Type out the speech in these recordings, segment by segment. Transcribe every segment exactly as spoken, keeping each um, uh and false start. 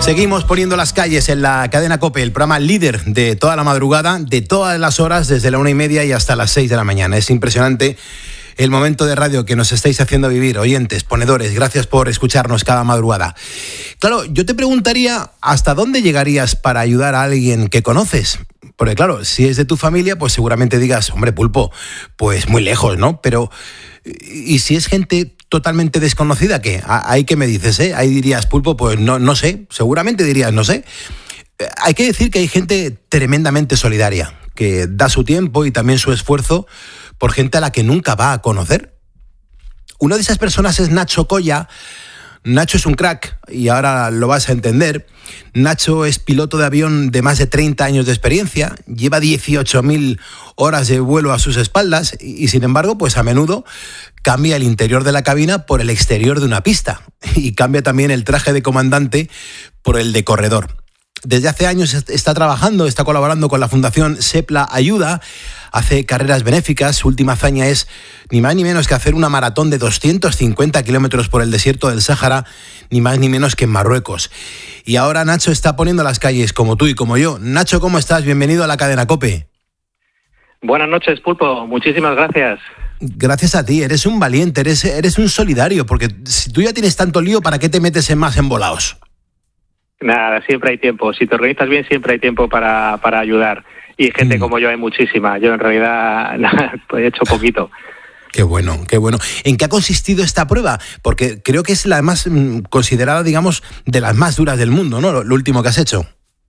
Seguimos poniendo las calles en la cadena COPE, el programa líder de toda la madrugada, de todas las horas, desde la una y media y hasta las seis de la mañana. Es impresionante el momento de radio que nos estáis haciendo vivir, oyentes, ponedores. Gracias por escucharnos cada madrugada. Claro, yo te preguntaría, ¿hasta dónde llegarías para ayudar a alguien que conoces? Porque claro, si es de tu familia, pues seguramente digas, hombre, Pulpo, pues muy lejos, ¿no? Pero, ¿y si es gente totalmente desconocida, qué? Ahí que me dices, ¿eh? Ahí dirías, Pulpo, pues no, no sé, seguramente dirías, no sé. Hay que decir que hay gente tremendamente solidaria, que da su tiempo y también su esfuerzo por gente a la que nunca va a conocer. Una de esas personas es Nacho Colla. Nacho es un crack y ahora lo vas a entender. Nacho es piloto de avión de más de treinta años de experiencia, lleva dieciocho mil horas de vuelo a sus espaldas y, y sin embargo, pues a menudo cambia el interior de la cabina por el exterior de una pista y cambia también el traje de comandante por el de corredor. Desde hace años está trabajando, está colaborando con la Fundación Sepla Ayuda, hace carreras benéficas. Su última hazaña es ni más ni menos que hacer una maratón de doscientos cincuenta kilómetros por el desierto del Sáhara, ni más ni menos que en Marruecos. Y ahora Nacho está poniendo las calles como tú y como yo. Nacho, ¿cómo estás? Bienvenido a la cadena COPE. Buenas noches, Pulpo. Muchísimas gracias. Gracias a ti. Eres un valiente, eres, eres un solidario, porque si tú ya tienes tanto lío, ¿para qué te metes en más embolados? Nada, siempre hay tiempo. Si te organizas bien, siempre hay tiempo para, para ayudar. Y gente mm. como yo hay muchísima. Yo en realidad he hecho poquito. Qué bueno, qué bueno. ¿En qué ha consistido esta prueba? Porque creo que es la más mmm, considerada, digamos, de las más duras del mundo, ¿no? Lo, lo último que has hecho.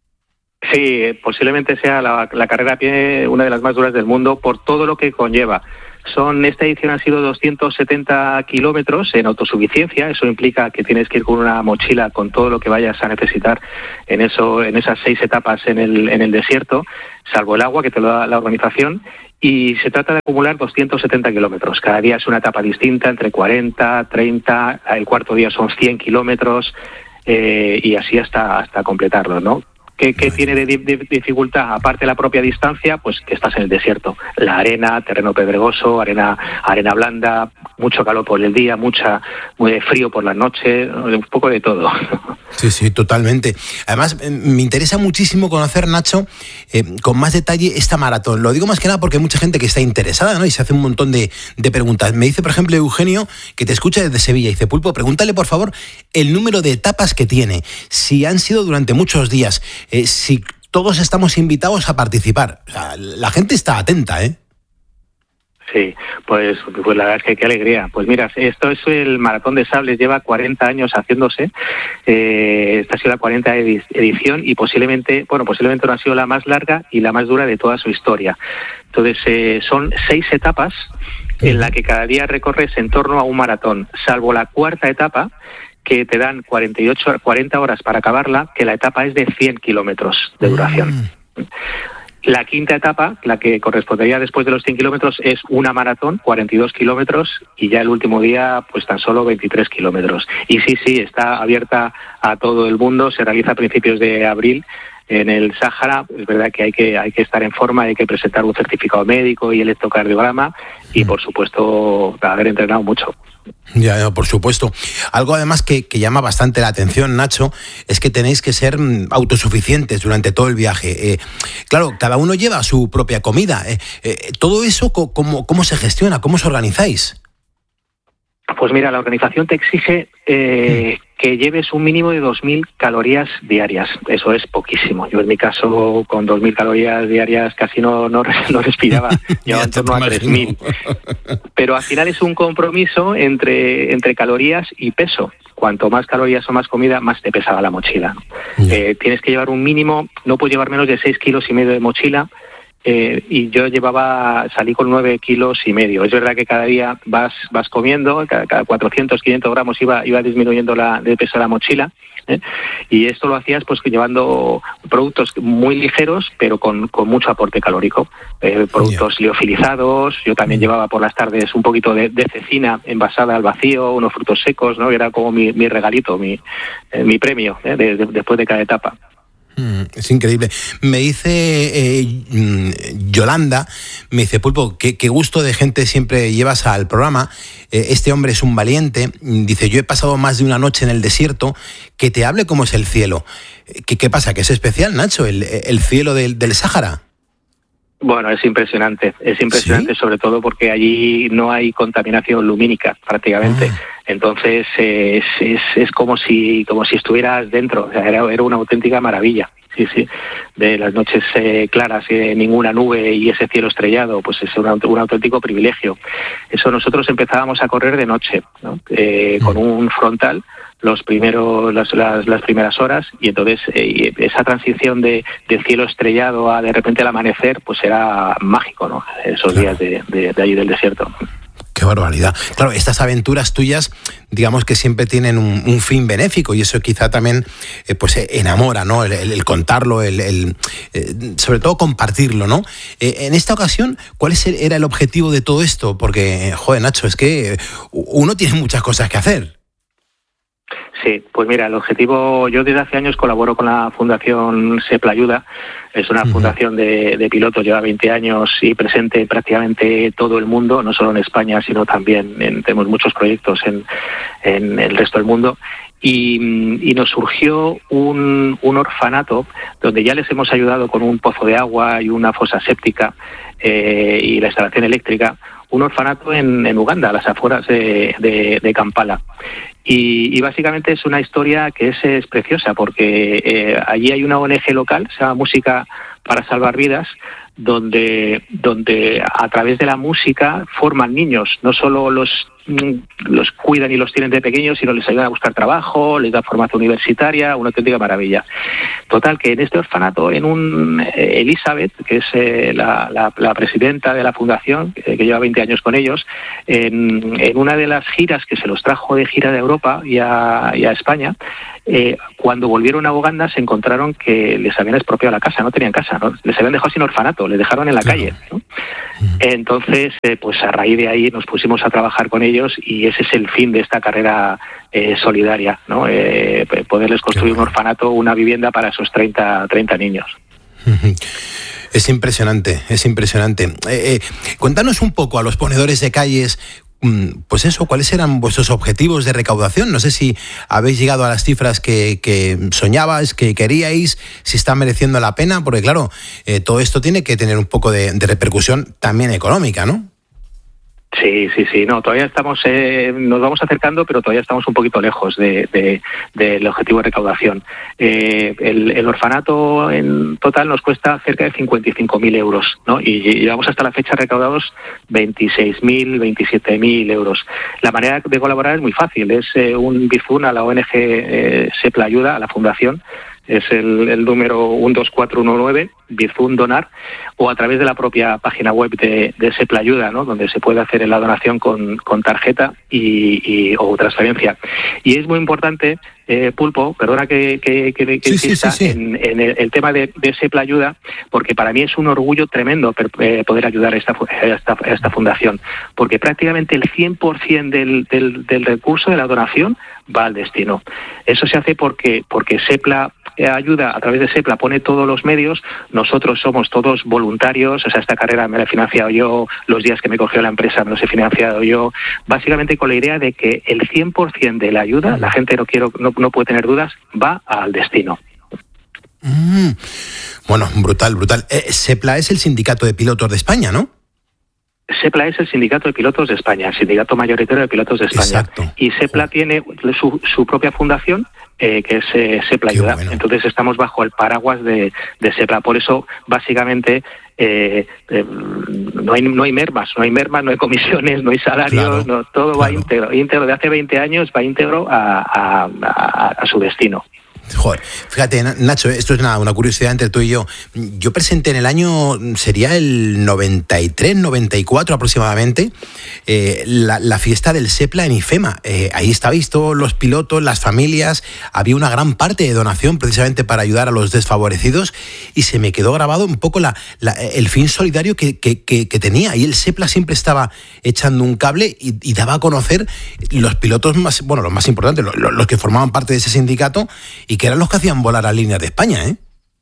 Sí, posiblemente sea la, la carrera a pie una de las más duras del mundo por todo lo que conlleva. Son, esta edición han sido doscientos setenta kilómetros en autosuficiencia. Eso implica que tienes que ir con una mochila con todo lo que vayas a necesitar en eso, en esas seis etapas en el, en el desierto, salvo el agua que te lo da la organización. Y se trata de acumular doscientos setenta kilómetros. Cada día es una etapa distinta, entre cuarenta, treinta, el cuarto día son cien kilómetros eh, y así hasta, hasta completarlo, ¿no? ¿Qué, qué tiene de, de dificultad? Aparte de la propia distancia, pues que estás en el desierto. La arena, terreno pedregoso, arena arena blanda, mucho calor por el día, mucha muy frío por la noche, un poco de todo. Sí, sí, totalmente. Además, me interesa muchísimo conocer, Nacho, eh, con más detalle esta maratón. Lo digo más que nada porque hay mucha gente que está interesada, ¿no? Y se hace un montón de, de preguntas. Me dice, por ejemplo, Eugenio, que te escucha desde Sevilla. Dice, Pulpo, pregúntale, por favor, el número de etapas que tiene. Si han sido durante muchos días. Eh, si todos estamos invitados a participar. O sea, la gente está atenta, ¿eh? Sí, pues, pues la verdad es que qué alegría. Pues mira, esto es el Maratón de Sables, lleva cuarenta años haciéndose. Eh, esta ha sido la cuarenta edición y posiblemente, bueno, posiblemente no ha sido la más larga y la más dura de toda su historia. Entonces, eh, son seis etapas en la que cada día recorres en torno a un maratón, salvo la cuarta etapa, que te dan cuarenta y ocho, cuarenta horas para acabarla, que la etapa es de cien kilómetros de duración. Mm. La quinta etapa, la que correspondería después de los cien kilómetros, es una maratón, cuarenta y dos kilómetros, y ya el último día, pues tan solo veintitrés kilómetros. Y sí, sí, está abierta a todo el mundo, se realiza a principios de abril en el Sáhara. Es verdad que hay que hay que estar en forma, hay que presentar un certificado médico y electrocardiograma, y por supuesto haber entrenado mucho. Ya, ya, por supuesto. Algo además que, que llama bastante la atención, Nacho, es que tenéis que ser autosuficientes durante todo el viaje. Eh, claro, cada uno lleva su propia comida. Eh, eh, todo eso, ¿cómo, ¿cómo se gestiona? ¿Cómo os organizáis? Pues mira, la organización te exige eh, que lleves un mínimo de dos mil calorías diarias. Eso es poquísimo. Yo en mi caso, con dos mil calorías diarias casi no, no, no respiraba. Llevaba en torno a tres mil. Pero al final es un compromiso entre, entre calorías y peso. Cuanto más calorías o más comida, más te pesaba la mochila. Yeah. Eh, tienes que llevar un mínimo, no puedes llevar menos de seis kilos y medio de mochila. Eh, y yo llevaba, salí con nueve kilos y medio. Es verdad que cada día vas vas comiendo, cada, cada cuatrocientos, quinientos gramos iba iba disminuyendo la de peso de la mochila, ¿eh? Y esto lo hacías pues llevando productos muy ligeros, pero con, con mucho aporte calórico. Eh, productos yeah. liofilizados. Yo también mm. llevaba por las tardes un poquito de, de cecina envasada al vacío, unos frutos secos, ¿no? Era como mi, mi regalito, mi, eh, mi premio, ¿eh? de, de, después de cada etapa. Es increíble. Me dice eh, Yolanda, me dice, Pulpo, qué, qué gusto de gente siempre llevas al programa. Eh, este hombre es un valiente. Dice, yo he pasado más de una noche en el desierto. Que te hable cómo es el cielo. ¿Qué, qué pasa? ¿Que es especial, Nacho, el, el cielo del, del Sáhara? Bueno, es impresionante, es impresionante, ¿sí? Sobre todo porque allí no hay contaminación lumínica prácticamente. Ah. Entonces eh, es, es, es como si como si estuvieras dentro, o sea, era, era una auténtica maravilla. Sí, sí, de las noches eh, claras, eh, ninguna nube y ese cielo estrellado, pues es un, un auténtico privilegio. Eso nosotros empezábamos a correr de noche, ¿no? eh, con un frontal los primeros las, las, las primeras horas, y entonces eh, esa transición de, de cielo estrellado a de repente al amanecer, pues era mágico, ¿no? Esos claro. días de, de, de allí del desierto. Qué barbaridad. Claro, estas aventuras tuyas, digamos que siempre tienen un, un fin benéfico, y eso quizá también eh, pues enamora, ¿no? El, el, el contarlo, el, el eh, sobre todo compartirlo, ¿no? Eh, en esta ocasión, ¿cuál es el, era el objetivo de todo esto? Porque, joder, Nacho, es que uno tiene muchas cosas que hacer. Sí, pues mira, el objetivo, yo desde hace años colaboro con la Fundación Sepla Ayuda. Es una uh-huh. fundación de, de pilotos, lleva veinte años y presente prácticamente todo el mundo, no solo en España, sino también en, tenemos muchos proyectos en, en el resto del mundo. Y, y nos surgió un, un orfanato donde ya les hemos ayudado con un pozo de agua y una fosa séptica eh, y la instalación eléctrica. Un orfanato en, en Uganda, a las afueras de, de, de Kampala. Y, y básicamente es una historia que es, es preciosa, porque eh, allí hay una O N G local, se llama Música para Salvar Vidas, donde, donde a través de la música forman niños, no solo los los cuidan y los tienen de pequeños, sino les ayudan a buscar trabajo, les dan formación universitaria, una auténtica maravilla. Total, que en este orfanato, en un eh, Elizabeth, que es eh, la, la, la presidenta de la fundación, eh, que lleva veinte años con ellos, en, en una de las giras que se los trajo de gira de Europa y a, y a España, eh, cuando volvieron a Uganda se encontraron que les habían expropiado la casa, no tenían casa, ¿no? Les habían dejado sin orfanato, les dejaron en la calle, ¿no? Entonces, eh, pues a raíz de ahí nos pusimos a trabajar con ellos, y ese es el fin de esta carrera eh, solidaria, ¿no? Eh, poderles construir un orfanato, una vivienda para esos treinta niños. Es impresionante, es impresionante. Eh, eh, cuéntanos un poco a los ponedores de calles, pues eso, ¿cuáles eran vuestros objetivos de recaudación? No sé si habéis llegado a las cifras que, que soñabais, que queríais, si está mereciendo la pena, porque claro, eh, todo esto tiene que tener un poco de, de repercusión también económica, ¿no? Sí, sí, sí, no, todavía estamos, eh, nos vamos acercando, pero todavía estamos un poquito lejos de, de, del objetivo de recaudación. Eh, el, el orfanato en total nos cuesta cerca de cincuenta y cinco mil euros, ¿no? Y llevamos hasta la fecha recaudados veintiséis mil, veintisiete mil euros. La manera de colaborar es muy fácil, es eh, un bizum a la O N G eh, Sepla Ayuda, a la fundación. Es el, el número uno dos cuatro uno nueve, Bizum Donar, o a través de la propia página web de, de Sepla Ayuda, ¿no? Donde se puede hacer la donación con, con tarjeta y, y, o transferencia. Y es muy importante, eh, Pulpo, perdona que, que, que, que sí, insista sí, sí, sí. en, en el, el tema de, de Sepla Ayuda, porque para mí es un orgullo tremendo per, eh, poder ayudar a esta, a esta, a esta fundación, porque prácticamente el cien por ciento del, del, del recurso de la donación va al destino. Eso se hace porque, porque Sepla Ayuda, a través de Sepla, pone todos los medios. Nosotros somos todos voluntarios, o sea, esta carrera me la he financiado yo, los días que me cogió la empresa me los he financiado yo, básicamente con la idea de que el cien por ciento de la ayuda, la gente no quiero no, no puede tener dudas, va al destino. Mm. Bueno, brutal, brutal. Eh, Sepla es el sindicato de pilotos de España, ¿no? Sepla es el sindicato de pilotos de España, el sindicato mayoritario de pilotos de España. Exacto. Y Sepla sí. tiene su, su propia fundación, eh, que es eh, Sepla Ayuda. Bueno. Entonces estamos bajo el paraguas de, de Sepla. Por eso, básicamente, eh, eh, no hay no hay mermas, no hay mermas, no hay comisiones, no hay salarios, claro, no, todo claro. va íntegro. Íntegro de hace veinte años va íntegro a, a, a, a su destino. Joder, fíjate, Nacho, esto es una, una curiosidad entre tú y yo. Yo presenté en el año, sería el noventa y tres, noventa y cuatro aproximadamente, eh, la, la fiesta del Sepla en IFEMA. Eh, ahí estabais todos los pilotos, las familias, había una gran parte de donación precisamente para ayudar a los desfavorecidos, y se me quedó grabado un poco la, la, el fin solidario que, que, que, que tenía. Y el Sepla siempre estaba echando un cable y, y daba a conocer los pilotos más, bueno, los más importantes, los, los que formaban parte de ese sindicato, y que eran los que hacían volar a líneas de España, ¿eh?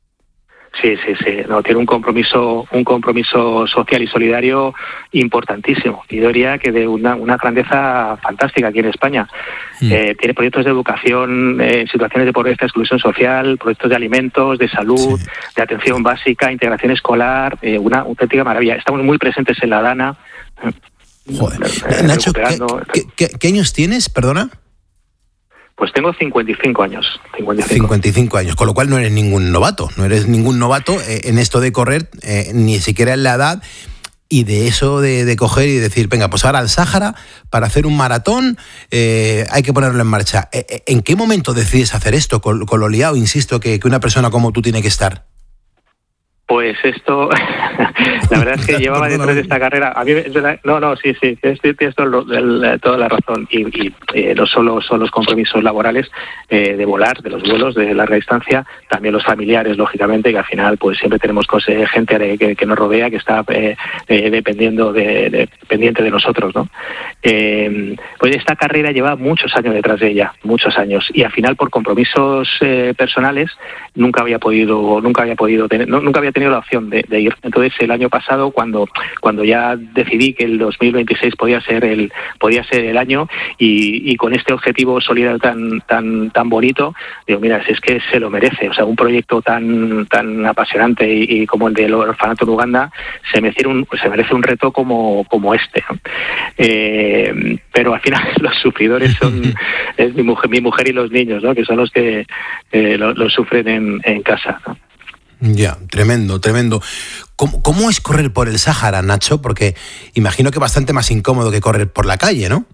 Sí, sí, sí. No, tiene un compromiso, un compromiso social y solidario importantísimo. Y diría que de una, una grandeza fantástica aquí en España. Mm. Eh, tiene proyectos de educación en eh, situaciones de pobreza, exclusión social, proyectos de alimentos, de salud, sí. de atención básica, integración escolar, eh, una auténtica maravilla. Estamos muy presentes en la Dana. Joder. Eh, Nacho, ¿qué, qué, qué, ¿qué años tienes? Perdona. Pues tengo cincuenta y cinco años. cincuenta y cinco. cincuenta y cinco años, con lo cual no eres ningún novato, no eres ningún novato eh, en esto de correr, eh, ni siquiera en la edad, y de eso de, de coger y decir, venga, pues ahora al Sáhara, para hacer un maratón, eh, hay que ponerlo en marcha. Eh, ¿En qué momento decides hacer esto? Con, con lo liado, insisto, que, que una persona como tú tiene que estar. Pues esto, la verdad es que llevaba detrás de esta carrera, a mí, no, no, sí, sí, tienes todo, toda la razón, y, y eh, no solo son los compromisos laborales eh, de volar, de los vuelos de larga distancia, también los familiares, lógicamente, que al final pues siempre tenemos cosas, gente de, que, que nos rodea, que está eh, eh, dependiendo de, de, pendiente de nosotros, ¿no? Eh, pues esta carrera lleva muchos años detrás de ella, muchos años, y al final por compromisos eh, personales nunca había podido, nunca había podido tener, no, nunca había tenido la opción de, de ir. Entonces el año pasado, cuando cuando ya decidí que el dos mil veintiséis podía ser el podía ser el año, y, y con este objetivo solidario tan tan tan bonito, digo, mira, si es que se lo merece, o sea, un proyecto tan tan apasionante y, y como el del orfanato en Uganda se merece un se merece un reto como como este, ¿no? Eh, pero al final los sufridores son es mi mujer mi mujer y los niños, ¿no? Que son los que eh, lo, lo sufren en, en casa, ¿no? Ya, tremendo, tremendo. ¿Cómo, ¿Cómo es correr por el Sáhara, Nacho? Porque imagino que bastante más incómodo que correr por la calle, ¿no?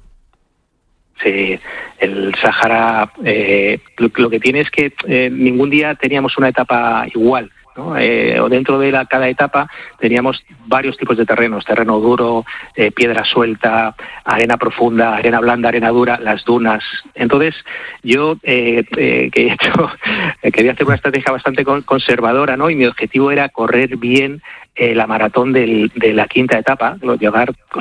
Sí, el Sáhara, eh, lo, lo que tiene es que eh, ningún día teníamos una etapa igual, ¿no? Eh, o dentro de la, cada etapa teníamos varios tipos de terrenos, terreno duro, eh, piedra suelta, arena profunda, arena blanda, arena dura, las dunas. Entonces yo eh, eh, que he hecho, quería hacer una estrategia bastante conservadora, ¿no? Y mi objetivo era correr bien eh, la maratón del, de la quinta etapa, llegar,